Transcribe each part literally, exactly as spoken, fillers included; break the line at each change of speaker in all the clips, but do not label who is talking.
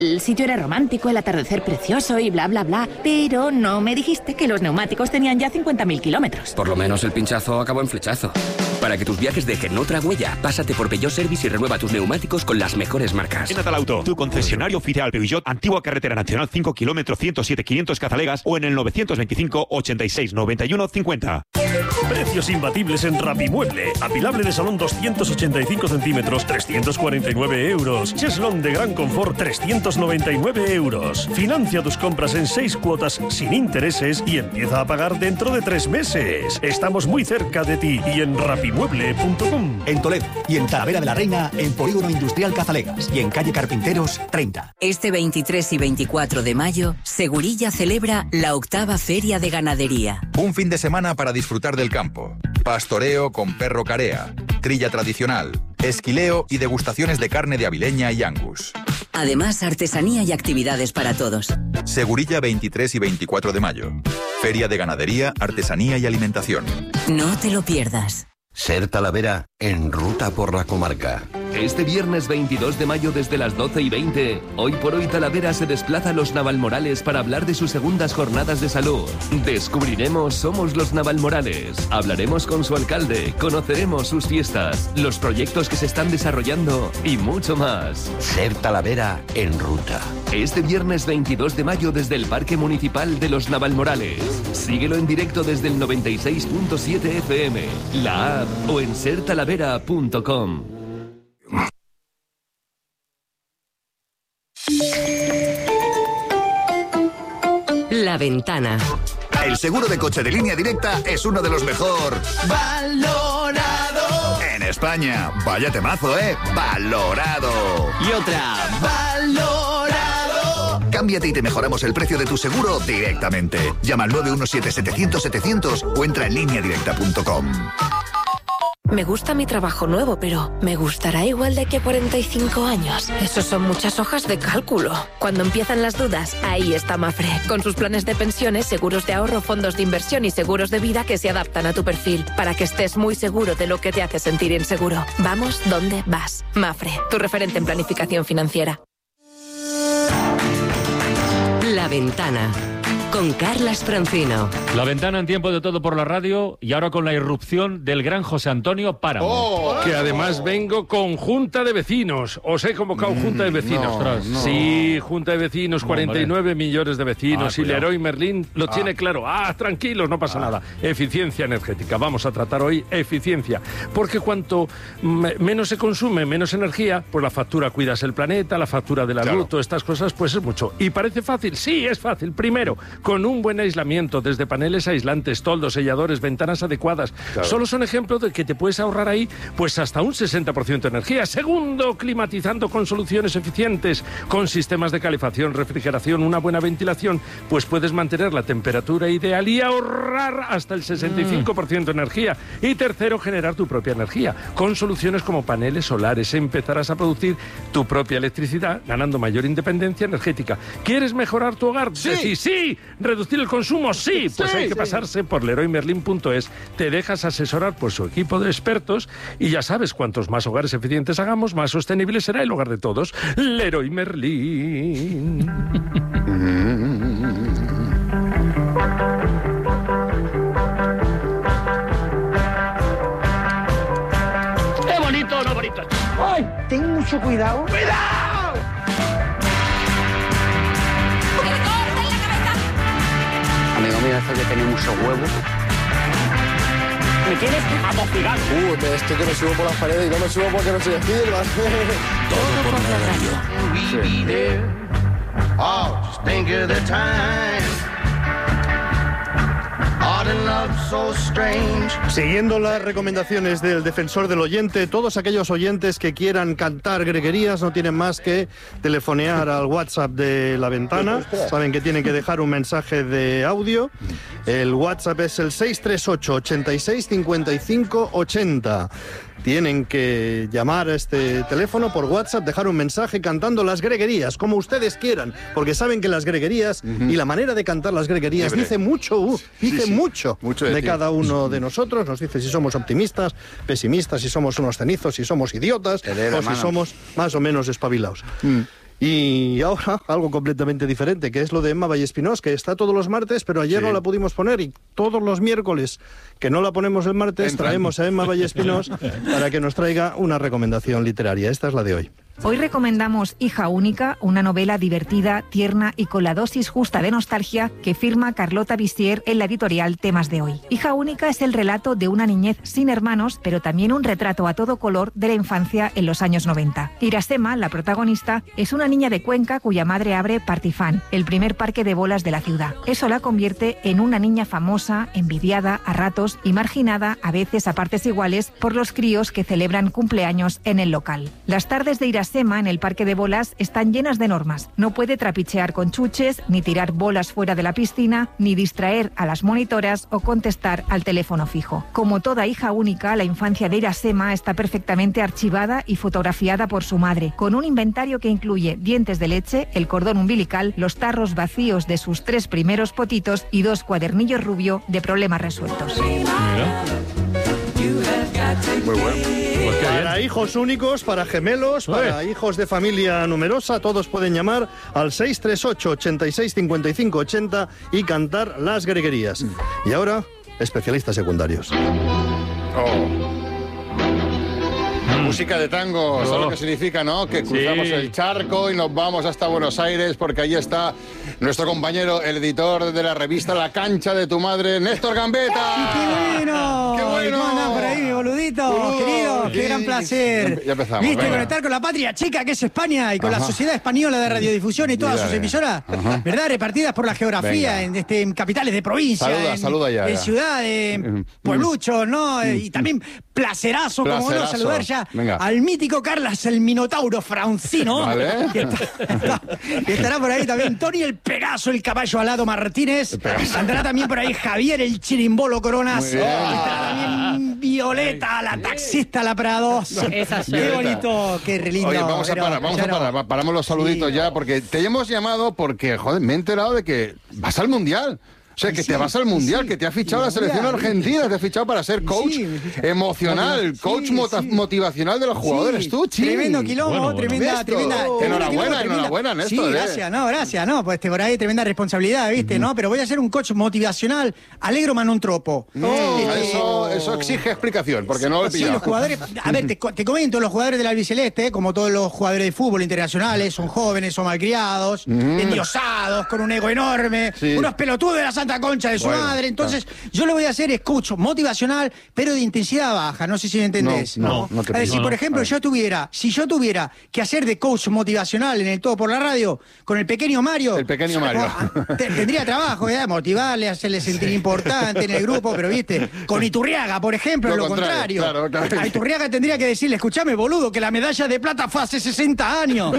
El sitio era romántico, el atardecer precioso y bla, bla, bla. Pero no me dijiste que los neumáticos tenían ya cincuenta mil kilómetros.
Por lo menos el pinchazo acabó en flechazo. Para que tus viajes dejen otra huella, pásate por Peugeot Service y renueva tus neumáticos con las mejores marcas.
En Natal Auto, tu concesionario oficial Peugeot, Antigua Carretera Nacional cinco kilómetros ciento siete quinientos Cazalegas o en el novecientos veinticinco ochenta y seis noventa y uno cincuenta.
Precios imbatibles en Rapimueble. Apilable de salón doscientos ochenta y cinco centímetros, trescientos cuarenta y nueve euros. Cheslón de gran confort, trescientos noventa y nueve euros. Financia tus compras en seis cuotas sin intereses y empieza a pagar dentro de tres meses. Estamos muy cerca de ti y en rapimueble punto com.
En Toledo y en Talavera de la Reina, en Polígono Industrial Cazalegas y en calle Carpinteros treinta.
Este veintitrés y veinticuatro de mayo, Segurilla celebra la octava Feria de Ganadería.
Un fin de semana para disfrutar del campo. Pastoreo con perro carea, trilla tradicional, esquileo y degustaciones de carne de avileña y angus.
Además, artesanía y actividades para todos.
Segurilla veintitrés y veinticuatro de mayo. Feria de Ganadería, Artesanía y Alimentación.
No te lo pierdas.
Ser Talavera en ruta por la comarca.
Este viernes veintidós de mayo desde las doce y veinte, Hoy por Hoy Talavera se desplaza a los Navalmorales para hablar de sus segundas jornadas de salud. Descubriremos Somos los Navalmorales. Hablaremos con su alcalde, conoceremos sus fiestas, los proyectos que se están desarrollando y mucho más.
Ser Talavera en ruta.
Este viernes veintidós de mayo desde el Parque Municipal de los Navalmorales. Síguelo en directo desde el noventa y seis punto siete F M, la app o en ser talavera punto com.
La Ventana.
El seguro de coche de Línea Directa es uno de los mejor valorado en España. Vaya temazo, ¿eh? Valorado.
Y otra.
Valorado. Cámbiate y te mejoramos el precio de tu seguro directamente. Llama al nueve uno siete setecientos setecientos o entra en línea directa punto com.
Me gusta mi trabajo nuevo, pero ¿me gustará igual de que cuarenta y cinco años? Eso son muchas hojas de cálculo. Cuando empiezan las dudas, ahí está Mafre. Con sus planes de pensiones, seguros de ahorro, fondos de inversión y seguros de vida que se adaptan a tu perfil, para que estés muy seguro de lo que te hace sentir inseguro. Vamos donde vas. Mafre, tu referente en planificación financiera.
La Ventana. Con Carlas Francino.
La Ventana en tiempo de todo por la radio y ahora con la irrupción del gran José Antonio Páramo.
Oh, que además vengo con junta de vecinos. Os he convocado mm, junta de vecinos.
No, no.
Sí, junta de vecinos, cuarenta y nueve millones de vecinos. Ah, y Leroy Merlin lo ah. tiene claro. Ah, tranquilos, no pasa ah. nada. Eficiencia energética. Vamos a tratar hoy eficiencia. Porque cuanto me, menos se consume, menos energía, pues la factura cuidas el planeta, la factura de la claro. luz, todas estas cosas, pues es mucho. ¿Y parece fácil? Sí, es fácil. Primero, con un buen aislamiento, desde paneles aislantes, toldos, selladores, ventanas adecuadas. Claro. Solo son ejemplos de que te puedes ahorrar ahí pues hasta un sesenta por ciento de energía. Segundo, climatizando con soluciones eficientes, con sistemas de calefacción, refrigeración, una buena ventilación, pues puedes mantener la temperatura ideal y ahorrar hasta el sesenta y cinco por ciento de energía. Y tercero, generar tu propia energía, con soluciones como paneles solares. Empezarás a producir tu propia electricidad, ganando mayor independencia energética. ¿Quieres mejorar tu hogar? Sí, sí, sí. ¿Reducir el consumo? Sí, pues sí, hay que
sí.
pasarse por leroy merlin punto es. Te dejas asesorar por su equipo de expertos y ya sabes, cuantos más hogares eficientes hagamos, más sostenible será el hogar de todos. Leroy Merlin.
¡Qué bonito, no bonito!
¡Ay! Ten mucho cuidado.
¡Cuidado!
Amigo mío, esto que tiene muchos huevos.
Me tienes atosigado.
Uh, me estoy que me subo por las paredes y no me subo porque no soy Spiderman.
Todo por la radio.
Sí.
Oh, just think of the time.
Siguiendo las recomendaciones del defensor del oyente, todos aquellos oyentes que quieran cantar greguerías no tienen más que telefonear al WhatsApp de La Ventana. Saben que tienen que dejar un mensaje de audio. El WhatsApp es el seis tres ocho, ochenta y seis, cincuenta y cinco, ochenta. Tienen que llamar a este teléfono por WhatsApp, dejar un mensaje cantando las greguerías, como ustedes quieran, porque saben que las greguerías uh-huh. y la manera de cantar las greguerías Libre. dice mucho, uh, dice sí, sí. mucho, mucho de, de cada uno de nosotros. Nos dice si somos optimistas, pesimistas, si somos unos cenizos, si somos idiotas o si somos más o menos espabilados. Mm. Y ahora algo completamente diferente, que es lo de Emma Vallespinós, que está todos los martes, pero ayer sí. no la pudimos poner, y todos los miércoles que no la ponemos el martes, Entran. traemos a Emma Vallespinós para que nos traiga una recomendación literaria. Esta es la de hoy.
Hoy recomendamos Hija única, una novela divertida, tierna y con la dosis justa de nostalgia que firma Carlota Bissier en la editorial Temas de Hoy. Hija única es el relato de una niñez sin hermanos, pero también un retrato a todo color de la infancia en los años noventa. Irasema, la protagonista, es una niña de Cuenca cuya madre abre Partifán, el primer parque de bolas de la ciudad. Eso la convierte en una niña famosa, envidiada a ratos y marginada a veces a partes iguales por los críos que celebran cumpleaños en el local. Las tardes de Irasema en el parque de bolas están llenas de normas. No puede trapichear con chuches, ni tirar bolas fuera de la piscina, ni distraer a las monitoras o contestar al teléfono fijo. Como toda hija única, la infancia de Irasema está perfectamente archivada y fotografiada por su madre, con un inventario que incluye dientes de leche, el cordón umbilical, los tarros vacíos de sus tres primeros potitos y dos cuadernillos rubio de problemas resueltos.
Mira.
Muy bueno. Pues para hijos únicos, para gemelos, para Uy. hijos de familia numerosa, todos pueden llamar al seis tres ocho, ochenta y seis, cincuenta y cinco, ochenta y cantar las greguerías. Y ahora, especialistas secundarios.
Oh. Música de tango, ¿sabes oh. lo que significa, no? Que cruzamos sí. el charco y nos vamos hasta Buenos Aires, porque allí está nuestro compañero, el editor de la revista La Cancha de tu Madre, Néstor Gambetta.
¡Qué bueno!
¡Qué bueno!
¿Cómo andan por ahí, mi boludito?
Boludo,
querido, qué, qué gran placer.
Ya empezamos.
Viste,
venga.
conectar con la patria chica, que es España, y con Ajá. la Sociedad Española de Radiodifusión y todas Mira, sus emisoras, Ajá. ¿verdad? Repartidas por la geografía, en, este, en capitales de provincia,
saluda,
en,
saluda ya,
en
ya.
ciudades, en puebluchos, ¿no? Y también placerazo, placerazo. como no, saludar ya Venga. al mítico Carlas, el Minotauro Francino, ¿Vale? que, está, está, que estará por ahí también Tony el Pegaso, el caballo alado Martínez, andará también por ahí Javier el Chirimbolo Coronas, estará también Violeta, la taxista, la Prado. Qué bonito, qué re lindo.
Oye, vamos a parar, vamos pero, a parar, paramos los saluditos sí. ya, porque te hemos llamado porque, joder, me he enterado de que vas al Mundial. O sea, que sí, te vas al Mundial, sí, que te ha fichado sí, la selección mundial. argentina, te ha fichado para ser coach sí, emocional, sí, coach sí, mota- sí. motivacional de los jugadores. Sí. Tú, chi.
Tremendo quilombo, bueno, tremenda, bueno. tremenda,
oh,
tremenda.
Enhorabuena,
tremenda.
enhorabuena, Néstor.
Sí,
eh.
gracias, no, gracias, no, pues por ahí tremenda responsabilidad, ¿viste? Uh-huh. ¿no? Pero voy a ser un coach motivacional, alegro manontropo.
Oh, este, eso, eso exige explicación, porque no lo he pillado.
Sí, los jugadores, a ver, te, te comento, los jugadores del albiceleste, como todos los jugadores de fútbol internacionales, son jóvenes, son malcriados, uh-huh. endiosados, con un ego enorme, sí. unos pelotudos de la santa concha de su bueno. madre. Entonces, no. yo lo voy a hacer es coach motivacional, pero de intensidad baja. No sé si me entendés. No, no, no te pido. Si, por ejemplo, yo tuviera, si yo tuviera que hacer de coach motivacional en el Todo por la Radio, con el pequeño Mario.
El pequeño Mario.
Te, tendría trabajo, ¿eh? Motivarle, hacerle sentir sí. importante en el grupo, pero viste, con Iturriaga, por ejemplo, lo, lo contrario. contrario. Claro, claro. A Iturriaga tendría que decirle, escuchame, boludo, que la medalla de plata fue hace sesenta años.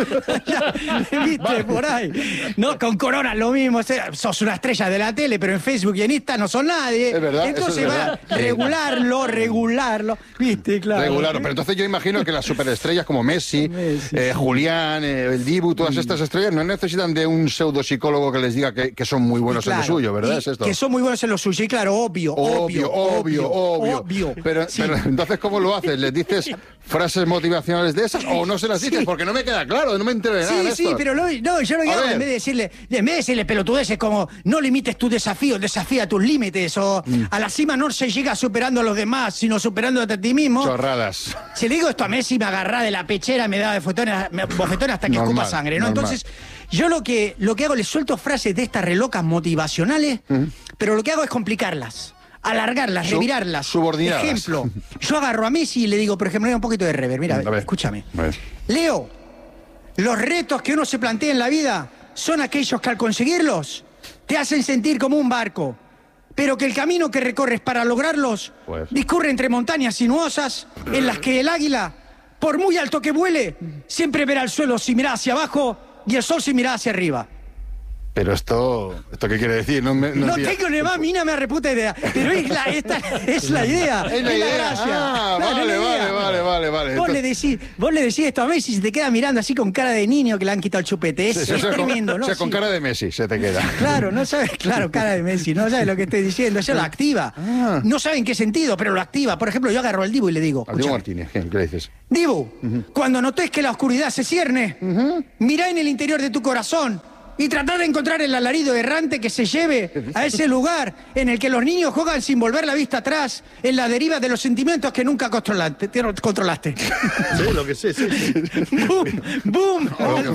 ¿Viste? Por ahí. No, con Corona lo mismo. Sos una estrella de la tele, pero en Facebook y en Insta no son nadie.
Es verdad,
entonces
es
va a regularlo, regularlo. ¿Viste? Claro.
Regularlo. Pero entonces yo imagino que las superestrellas como Messi, Messi eh, Julián, eh, el Dibu, todas estas estrellas no necesitan de un pseudopsicólogo que les diga que, que son muy buenos claro, en lo suyo, ¿verdad? Es esto.
Que son muy buenos en lo suyo, y claro, obvio,
obvio, obvio, obvio. obvio.
obvio.
Pero, sí. pero entonces, ¿cómo lo haces? ¿Les dices frases motivacionales de esas o no se las dices? Sí. Porque no me queda claro, no me entero de nada.
Sí, sí, pero lo, no, yo lo que hago en vez de decirle, en vez de decirle pelotudeces como no limites tu desafío, desafía tus límites, o mm. a la cima no se llega superando a los demás, sino superándote a ti mismo.
Chorradas.
Si le digo esto a Messi, me agarra de la pechera, me da de bofetón hasta que normal, escupa sangre, ¿no? Normal. Entonces, yo lo que, lo que hago, le suelto frases de estas relocas motivacionales, mm. pero lo que hago es complicarlas. Alargarlas, Sub, revirarlas.
Subordinadas.
Ejemplo, yo agarro a Messi y le digo, por ejemplo, un poquito de rever. Mira, a ver, escúchame. A ver. Leo, los retos que uno se plantea en la vida son aquellos que al conseguirlos te hacen sentir como un barco, pero que el camino que recorres para lograrlos pues. discurre entre montañas sinuosas en las que el águila, por muy alto que vuele, siempre verá el suelo si mira hacia abajo y el sol si mira hacia arriba.
Pero esto, ¿esto qué quiere decir? No, me,
No,
no
tengo ni más mínima reputa idea. Pero es la, esta, es la idea.
Es la
es la
idea.
gracia.
Ah,
Claro,
vale,
es la idea.
vale, vale, vale, vale.
Vos,
Entonces-
le decís, vos le decís esto a Messi y se te queda mirando así con cara de niño que le han quitado el chupete. Es,
Sí, sí,
es
o sea,
tremendo,
con,
¿no?
O sea, con
Sí.
cara de Messi se te queda.
Claro, no sabes, claro, cara de Messi, no sabes lo que estoy diciendo, eso lo activa.
Ah.
No sabe en qué sentido, pero lo activa. Por ejemplo, yo agarro al Dibu y le digo,
Al Diego Martínez, ¿qué, qué le dices?
Dibu, cuando notes que la oscuridad se cierne, mirá en el interior de tu corazón y tratá de encontrar el alarido errante que se lleve a ese lugar en el que los niños juegan sin volver la vista atrás, en la deriva de los sentimientos que nunca controlaste. te- controlaste.
Sí, lo que sé, sí. sí.
¡Boom! ¡Boom!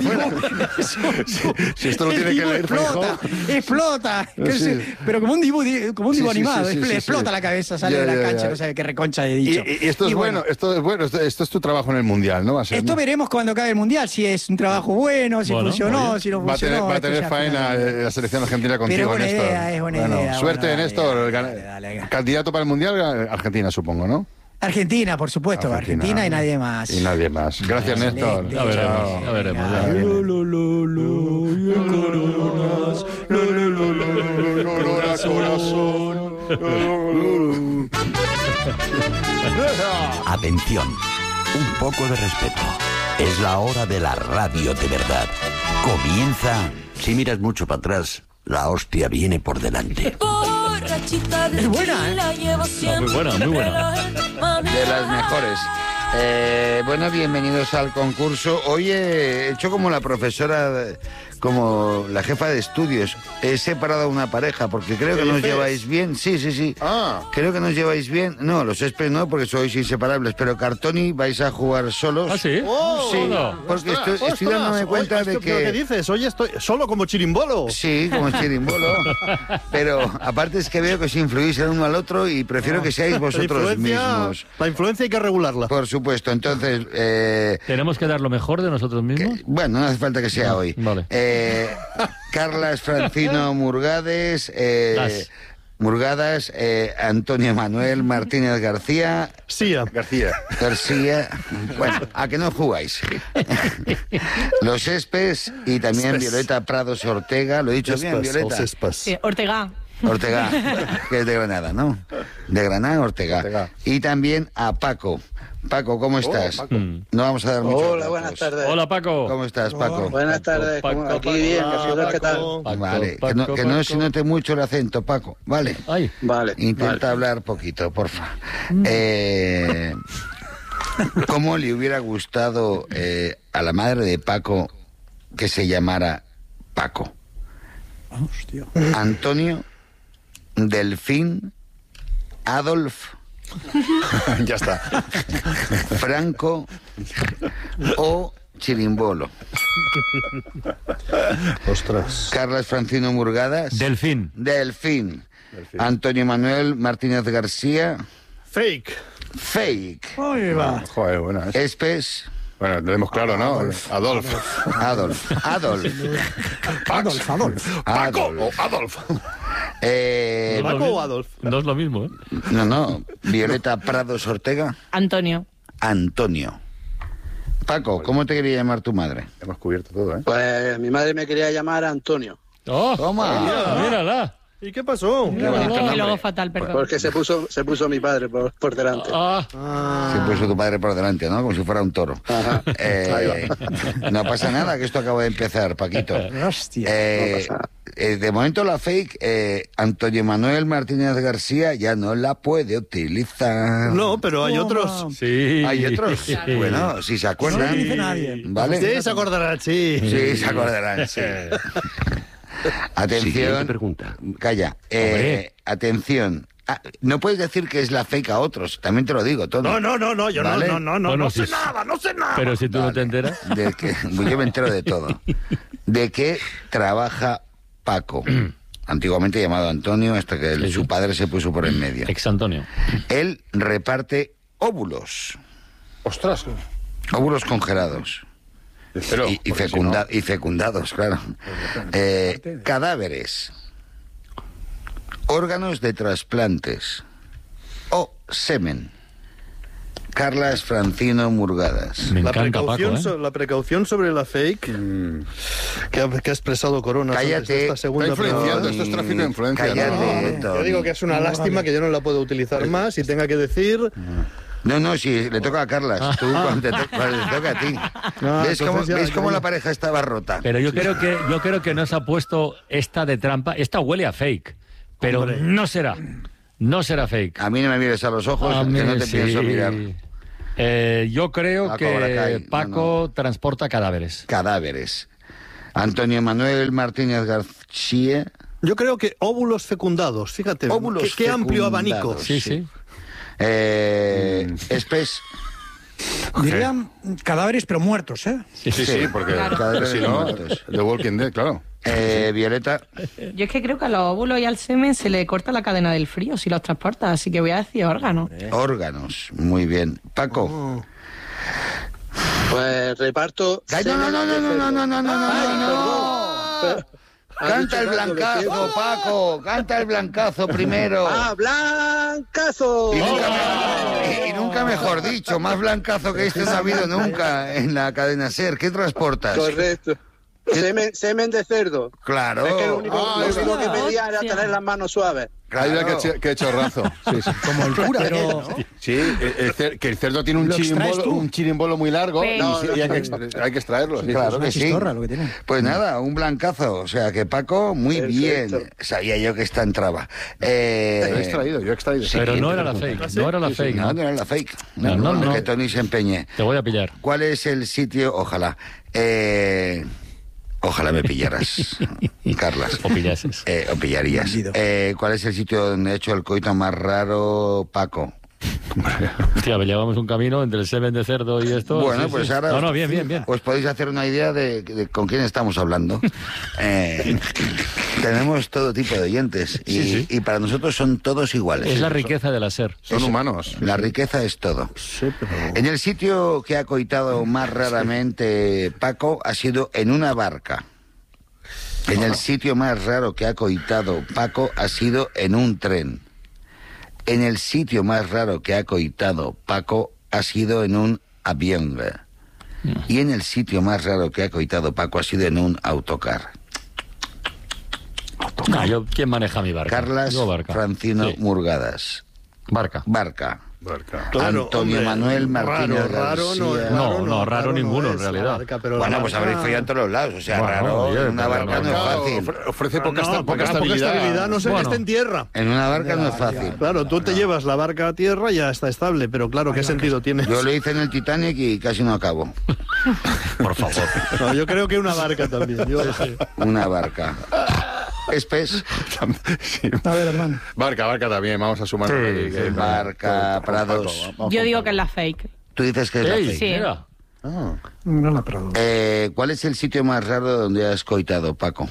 Si esto lo
El
tiene que
Dibu
leer
explota, explota. Que
Sí.
se- Pero como un dibu, di- como un
Sí,
dibu
sí,
animado,
sí, sí,
le
sí,
explota
sí.
la cabeza, sale
Ya,
de la
ya,
cancha,
ya.
no sabe qué reconcha he
Y,
dicho.
y- y esto es
Y
bueno, esto es bueno, esto, esto es tu trabajo en el Mundial, ¿no? Va a ser,
Esto
¿no?
veremos cuando acabe el Mundial, si es un trabajo bueno, si
Bueno,
funcionó,
muy bien.
si no
Va a
funcionó.
tener, va a
esto
tener
ya
faena
final.
eh, la selección argentina contigo,
Pero buena
Néstor.
idea, es buena
Bueno,
idea,
suerte,
bueno,
Néstor. Gana- Candidato para el Mundial, Argentina, supongo, ¿no?
Argentina, por supuesto, Argentina, y nadie más.
Y nadie más. Gracias, Néstor.
Ya veremos, ya veremos. ya veremos.
Atención, un poco de respeto. Es la hora de la radio de verdad. Comienza. Si miras mucho para atrás, la hostia viene por delante.
Es buena, ¿eh?
No, muy buena, muy buena.
De las mejores. Eh, bueno, bienvenidos al concurso. Hoy he hecho como la profesora, como la jefa de estudios. He separado a una pareja porque creo que
¿Qué
nos
dices?
lleváis bien. Sí, sí, sí.
Ah.
Creo que nos lleváis bien. No, los Espes no, porque sois inseparables. Pero Cartoni vais a jugar solos.
¿Ah, sí?
¡Oh!
Sí,
no.
porque
Ostras,
estoy, estoy dándome
ostras,
cuenta
oye,
de
esto- ¿pero
que...
¿Qué dices? Oye, estoy solo como chirimbolo.
Sí, como chirimbolo. Pero aparte es que veo que os influís el uno al otro y prefiero que seáis
La
vosotros
influencia,
mismos.
la influencia hay que regularla.
Por supuesto, entonces... eh,
¿Tenemos que dar lo mejor de nosotros mismos?
bueno, no hace falta que sea hoy.
Vale.
Eh, Carlas Francino Murgades... eh,
Las.
Murgadas, eh, Antonio Manuel Martínez García...
Sia.
García. García. Bueno, a que no jugáis. Los Espes y también
Espes.
Violeta Prados Ortega. ¿Lo he dicho bien,
Espas,
Violeta?
os espas.
Sí, Ortega.
Ortega, que es de Granada, ¿no? De Granada, Ortega.
Ortega.
Y también a Paco. Paco, ¿cómo estás?
Paco.
Mm.
No vamos a dar muchos
Hola,
datos.
buenas tardes.
Hola, Paco.
¿Cómo estás, Paco?
Buenas tardes.
Paco,
¿cómo- Aquí
Paco,
bien,
Paco,
Café, ¿qué tal?
Paco.
Vale, que
Paco,
no, que no
Paco.
se note mucho el acento, Paco. Vale.
Ay.
Vale.
Intenta
vale.
hablar poquito, porfa. Eh, ¿Cómo le hubiera gustado eh, a la madre de Paco que se llamara Paco? Antonio, Delfín, Adolf,
Ya está.
Franco o Chirimbolo.
Ostras.
Carlas Francino Murgadas.
Delfín.
Delfín. Antonio Manuel Martínez García.
Fake.
Fake.
Ahí va.
Joder, bueno. es-
Espes.
Bueno, lo tenemos claro, ¿no? Adolf.
Adolf. Adolf.
Adolf, Adolf.
Paco
Adolf.
o Adolf.
Eh,
No es lo
¿Paco
mismo.
o Adolf?
No es lo mismo, ¿eh?
no, no. Violeta Prados Ortega.
Antonio.
Antonio. Paco, ¿cómo te quería llamar tu madre?
Hemos cubierto todo, ¿eh?
Pues mi madre me quería llamar Antonio.
¡Oh!
Toma.
Mira, mírala.
¿Y qué pasó?
Qué bonito
Y
nombre.
luego fatal, perdón.
Porque se puso, se puso mi padre por, por delante.
Ah,
Se puso tu padre por delante, ¿no? Como si fuera un toro.
Ajá.
Eh, no pasa nada, que esto acaba de empezar, Paquito.
Hostia.
Eh,
No pasa nada.
eh, de momento la fake, eh, Antonio Manuel Martínez García ya no la puede utilizar.
No, pero hay otros.
sí.
Hay otros. Bueno, si se acuerdan.
No lo utiliza nadie.
¿Vale?
Sí, se acordarán, sí.
Sí, se acordarán, sí. Atención.
Siguiente pregunta.
Calla. Eh, atención. Ah, no puedes decir que es la fake a otros, también te lo digo, todo.
No, no, no, no, yo
¿Vale?
no, no, no, no,
Bueno,
no
sí,
sé
sí.
nada, no sé nada.
Pero si tú no te enteras.
De que, yo me entero de todo. ¿De qué trabaja Paco? Antiguamente llamado Antonio, hasta que el-
Sí,
su
sí.
padre se puso por en medio.
Ex Antonio.
Él reparte óvulos.
Ostras.
Óvulos congelados.
Espero,
y, y,
porque si
fecunda-
no-
y fecundados, claro. Eh, cadáveres. Órganos de trasplantes. O semen. Carlas Francino Murgadas.
Me
La
encanta
precaución,
Paco, ¿eh?
so- la precaución sobre la fake
Mm.
que, ha, que ha expresado Corona antes de
Cállate.
esta segunda
Está influenciando,
prueba.
esto es tráfico de influencia.
Cállate,
¿no?
Tony.
Yo digo que es una lástima que yo no la puedo utilizar más y tenga que decir...
No, no, si le toca a Carlas, tú cuando te, to- cuando te toca a ti.
Ah,
¿Ves cómo,
entonces ya-
¿ves cómo
ya-
la pareja estaba rota?
Pero yo creo que yo creo que nos ha puesto esta de trampa. Esta huele a fake, pero
Hombre.
no será. No será fake.
A mí no me mires a los ojos,
A
que
mí
no te
sí.
pienso mirar.
Eh, yo creo
La
que
Cobra Kai, no,
Paco transporta cadáveres.
Cadáveres. Antonio Manuel Martínez García.
Yo creo que óvulos fecundados, fíjate,
Óvulos
qué, qué amplio
fecundados.
abanico.
Sí, sí.
Eh, Espes.
Dirían cadáveres, pero muertos, ¿eh?
Sí, sí, sí, porque
Cadáveres
si no,
muertos.
The Walking Dead, claro.
Eh, Violeta.
Yo es que creo que a los óvulos y al semen se le corta la cadena del frío si los transporta, así que voy a decir órganos.
Órganos. Muy bien. Paco.
Oh.
Pues reparto...
Ay, no, no, no, no, no, no, no, no, no, no, no. Canta el blancazo, Paco. Canta el blancazo primero.
¡Ah, blancazo!
Y nunca, me- y nunca mejor dicho, más blancazo que este no ha habido nunca en la cadena SER. ¿Qué transportas?
Correcto. Semen, semen de cerdo.
Claro.
Es que lo único,
Ah,
lo
es
único que
verdad.
pedía era
Hostia.
tener las manos suaves.
Ahí va, qué, qué chorrazo. Sí, sí.
Como el cura,
Pero-
aquel, ¿no?
Sí, el- el cer- que el cerdo tiene un
¿Lo extraes
chirimbolo,
tú?
un chirimbolo muy largo y,
No,
sí,
no,
y hay,
no.
que extra- hay que extraerlo. sí,
Claro
sí.
que
Una
sí.
chistorra lo que tiene.
Pues nada, un blancazo. O sea que Paco, muy
Perfecto.
bien. Sabía yo que esta entraba.
Yo he
Eh,
extraído, yo he extraído.
Pero no era la fake. No era la fake.
no,
¿no?
no era la fake.
No, no, no.
Que Tony se empeñe.
Te voy a pillar.
¿Cuál es el sitio? Ojalá. Eh, ojalá me pillaras, Carlas.
O pillases.
Eh, o pillarías. Eh, ¿Cuál es el sitio donde he hecho el coito más raro, Paco?
Hostia, llevamos un camino entre el semen de cerdo y esto.
Bueno,
sí,
pues
sí.
ahora...
No, no, bien, bien, bien.
Os podéis hacer una idea de, de con quién estamos hablando. Eh, tenemos todo tipo de oyentes y,
Sí, sí.
y para nosotros son todos iguales.
Es la riqueza de la SER.
Son humanos.
La riqueza es todo. En el sitio que ha coitado más raramente Paco ha sido en una barca. En el sitio más raro que ha coitado Paco ha sido en un tren. En el sitio más raro que ha coitado Paco ha sido en un avión. Y en el sitio más raro que ha coitado Paco ha sido en un autocar.
Ah, yo, ¿quién maneja mi barca?
Carlas
Yo, barca.
Francino
Sí.
Murgadas.
Barca.
Barca.
Claro,
Antonio
hombre,
Manuel Martínez
raro, raro no es,
García.
No, no, raro ninguno,
es
en
la
realidad.
barca, pero
Bueno,
la
pues
barca-
habréis follado en todos los lados. O sea,
Bueno,
raro,
oye,
en una
pero
barca no es
Claro,
fácil.
ofre- ofrece poca,
No,
esta-
porque
poca
la poca
estabilidad.
estabilidad no sé,
Bueno.
está en tierra.
En una barca no es fácil.
Claro, tú te llevas la barca a tierra y ya está estable, pero claro, ¿qué sentido tiene?
Yo lo hice en el Titanic y casi no acabo.
Por favor.
No, yo creo que una barca también. Yo,
Una barca. Espes.
A ver, hermano.
Barca, barca también, vamos a sumar.
Sí, sí, barca, Prados.
Yo digo que es la fake.
Tú dices que es la
Ey,
fake.
Sí.
mira.
No la Prado.
Eh, ¿Cuál es el sitio más raro donde has coitado, Paco?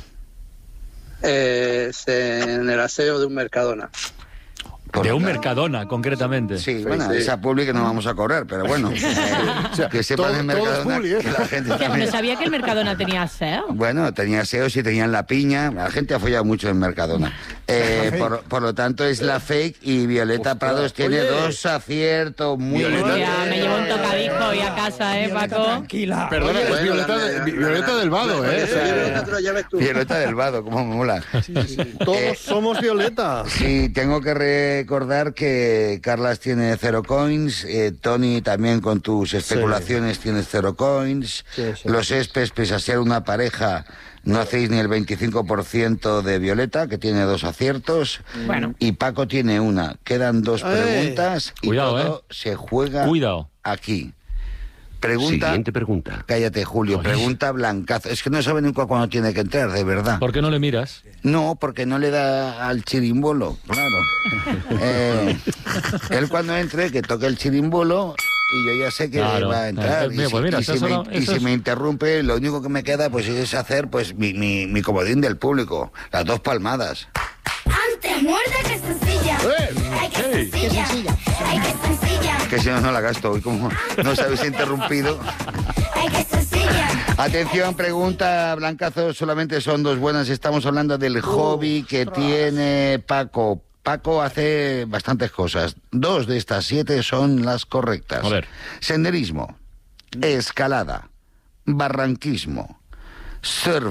Eh, se- en el aseo de un Mercadona.
De un Mercadona, concretamente.
Sí, bueno,
sí.
esa publi que no vamos a cobrar, pero bueno. eh, que sepan
todo-
en
todo es
Mercadona
publi, ¿eh?
que la gente
Hostia,
también...
no sabía que el Mercadona tenía S E O.
Bueno, tenía S E Os y tenían la piña. La gente ha follado mucho en Mercadona. Eh, por, por lo tanto, es la fake y Violeta Prados tiene
oye.
dos aciertos muy
Violeta-
buenos.
Ya, me llevo un tocadisco hoy a casa, ¿eh, Paco?
Tranquila.
Perdona, es
Bueno,
Violeta,
la-
de-
la-
Violeta
la-
del Vado,
la-
¿eh? O sea,
Violeta te lo lleves tú.
Violeta del Vado, como me mola.
todos
Eh,
somos Violeta.
Sí, tengo que recordar que Carlas tiene cero coins, eh, Tony también con tus especulaciones tienes cero coins,
Sí, sí.
los Espes, pese a ser una pareja, no hacéis ni el veinticinco por ciento de Violeta, que tiene dos aciertos,
Bueno.
y Paco tiene una. Quedan dos
Eh.
preguntas y
Cuidado,
todo se juega
Cuidado.
aquí. Pregunta...
Siguiente pregunta.
Cállate, Julio. Pregunta blancazo. Es que no sabe nunca cuándo tiene que entrar, de verdad.
¿Por qué no le miras?
No, porque no le da al chirimbolo, claro. Eh, él cuando entre, que toque el chirimbolo y yo ya sé que
Claro.
va a entrar.
Eh,
y
mira,
si,
pues mira,
y
eso
si me,
no-
y
eso
si
es-
me interrumpe, lo único que me queda pues es hacer pues mi, mi, mi comodín del público. Las dos palmadas.
Antes muerde que sencilla. Ay, que sencilla. Ay, que sencilla.
Que si no, no la gasto. Hoy como no os habéis interrumpido.
Ay, que sencilla.
Atención, pregunta, Blancazo, solamente son dos buenas. Estamos hablando del hobby que tiene Paco. Paco hace bastantes cosas. Dos de estas siete son las correctas.
A ver.
Senderismo, escalada, barranquismo, surf,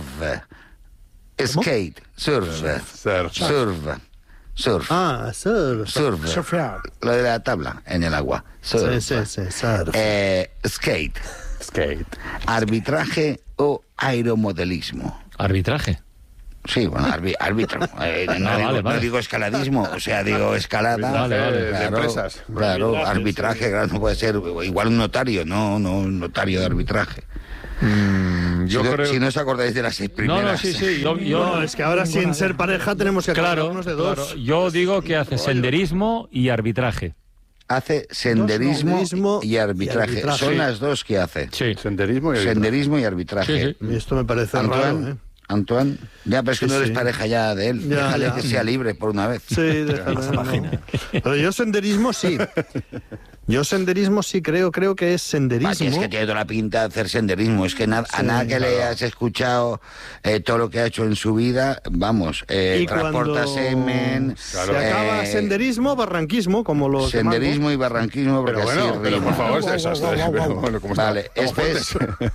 skate, surf, surf, surf, surf.
Ah, surf.
Surf.
Surfear.
Lo de la tabla en el agua. Surf.
Sí, sí, sí, surf.
Eh, skate.
Skate.
Arbitraje o aeromodelismo.
¿Arbitraje?
Sí, bueno, arbi- árbitro. Eh, no,
Ah,
digo,
vale,
no
vale.
digo escaladismo, o sea, digo escalada.
Vale, vale.
Claro,
De empresas.
claro,
Arbitraje,
arbitraje, claro, no puede ser igual un notario, no, no un notario de arbitraje.
Mm, yo
si, no,
creo...
si no os acordáis de las seis primeras.
No, no, sí, sí. Yo, yo-
No, es que ahora sin ser pareja tenemos que
claro,
acordarnos de dos.
claro. Yo digo que hace senderismo y arbitraje.
Hace senderismo
Senderismo
y arbitraje.
y arbitraje.
Son las dos que hace.
Sí.
Senderismo y arbitraje.
Senderismo y arbitraje.
Sí,
Y esto me parece
Antoine,
raro, ¿eh?
Antoine, ya, pero es que
Sí,
no eres
sí.
pareja ya de él.
Ya,
Déjale
ya.
que sea libre por una vez.
Sí, déjame. no. Pero yo senderismo sí. Yo senderismo sí creo, creo que es senderismo.
Así es que tiene toda la pinta de hacer senderismo. Es que nada, a
Sí,
nada que le
claro.
has escuchado eh, todo lo que ha hecho en su vida, vamos, eh,
Y
transporta
cuando
semen.
se acaba
eh,
senderismo, barranquismo, como los de
senderismo y barranquismo, porque
Pero bueno,
así
pero
rima.
por favor, es desastre. Pero bueno, ¿cómo está?
Vale,
Estamos
es
fuertes.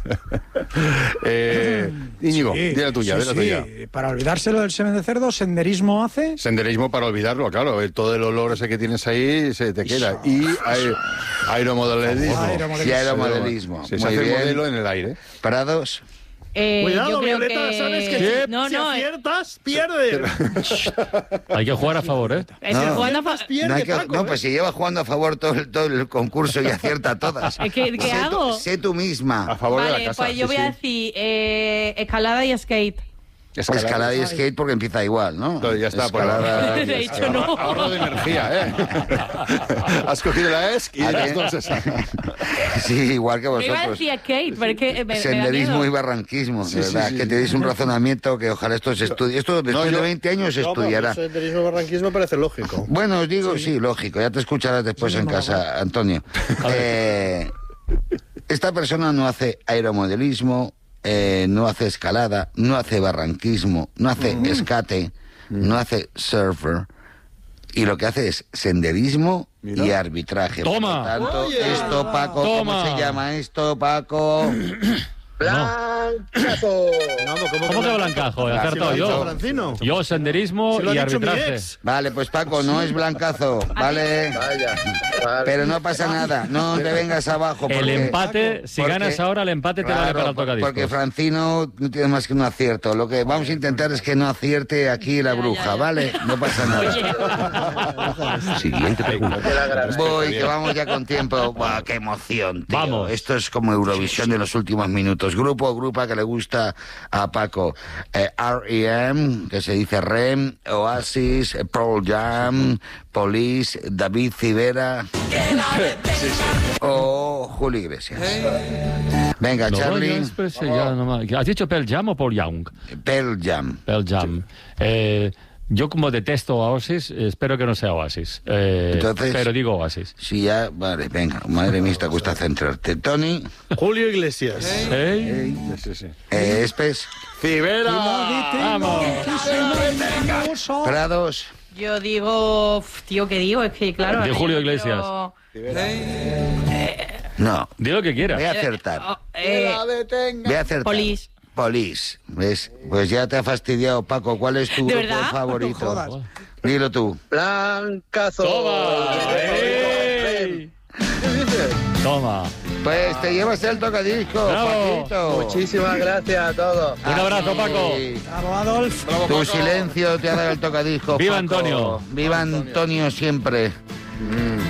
eh, Íñigo,
Sí,
di la tuya,
sí,
di la
sí.
tuya.
Para olvidárselo del semen de cerdo, senderismo hace.
Senderismo para olvidarlo, claro. eh, Todo el olor ese que tienes ahí se te queda. Y aer- aeromodelismo.
Y aeromodelismo.
Sí, se
Muy
hace
bien.
modelo en el aire.
Parados.
Eh,
Cuidado,
yo creo
Violeta,
que...
sabes que
No,
si
no, eh,
aciertas, pierdes.
Hay que jugar a favor, ¿eh?
estoy
No.
jugando a fa-
No, hay que- no, pues si lleva jugando a favor todo el, todo el concurso y acierta todas.
Es que, ¿qué
sé
hago?
Tú, sé tú misma.
A favor de
Vale,
la casa.
pues yo
sí,
voy a
sí.
decir eh, escalada y skate.
Escalada y skate porque empieza igual, ¿no?
Entonces ya está. por
Escalada
ahora.
y
De hecho, no.
Ahorro de energía, ¿eh? Has cogido la ESC y
¿A
las
qué?
dos esas.
Sí, igual que
Me iba a
vosotros.
decir skate, pero es que me, me da
Senderismo
miedo.
y barranquismo,
Sí,
de
sí,
verdad,
sí,
que
sí.
tenéis un razonamiento que ojalá esto se estudie. Esto después
yo-
de veinte años se
No, pero
estudiará.
senderismo y barranquismo parece lógico.
Bueno, os digo, sí. lógico, ya te escucharás después en casa, Antonio. Eh, esta persona no hace aeromodelismo, eh, no hace escalada, no hace barranquismo, no hace escate, no hace surfer, y lo que hace es senderismo y arbitraje.
Toma.
Por lo tanto,
Oye.
esto, Paco,
Toma.
¿cómo se llama esto, Paco?
Blancazo.
Vamos, ¿cómo,
¿Cómo que blancazo? He acertado
Si lo ha dicho
yo.
Francino.
Yo senderismo
Si lo
y
ha dicho mi
arbitraje.
ex.
Vale, pues Paco, no es blancazo, ¿vale?
Vaya. Vale.
Pero no pasa nada, no te vengas abajo.
El
porque-
empate, si
porque-
ganas ahora, el empate te vale
Claro,
para el tocadiscos.
porque Francino no tiene más que un acierto. Lo que vamos a intentar es que no acierte aquí la bruja, ¿vale? No pasa nada.
Siguiente pregunta.
Voy, que vamos ya con tiempo. Buah, qué emoción, tío.
Vamos.
Esto es como Eurovisión de los últimos minutos. Grupo o grupa que le gusta a Paco. Eh, R E M, que se dice R E M, Oasis, eh, Pearl Jam, Police, David Civera o Julio Iglesias. Venga,
No,
Charlie.
yo después, eh, ya no más. ¿Has dicho Pearl Jam o Paul Young?
Pearl Jam.
Pearl Jam. Eh, yo como detesto a Oasis, eh, espero que no sea Oasis. Eh,
Entonces-
pero digo Oasis.
Sí, ya, vale, venga. Madre mía, te cuesta centrarte. Tony,
Julio Iglesias.
¿Eh?
Sí, sí.
eh, Espes,
¡Civera!
¡Vamos!
Prados.
Yo digo, uf, tío, ¿qué digo? Es que claro.
De
yo
Julio
quiero-
Iglesias.
No,
Di lo que quieras.
voy a acertar.
Oh, eh,
Voy a acertar.
Police.
Police. ¿Ves? Pues ya te ha fastidiado, Paco. ¿Cuál es tu
¿De
grupo
verdad?
favorito?
No jodas.
Dilo tú.
Blancazo.
¡Toma! ¡Ey! Toma.
Pues te llevas el tocadisco,
Bravo.
Paquito.
Muchísimas gracias a todos.
Un abrazo, Paco.
Sí.
Bravo, Adolf.
Tu silencio te ha dado el tocadisco.
¡Viva
Paco.
Antonio!
¡Viva Antonio siempre!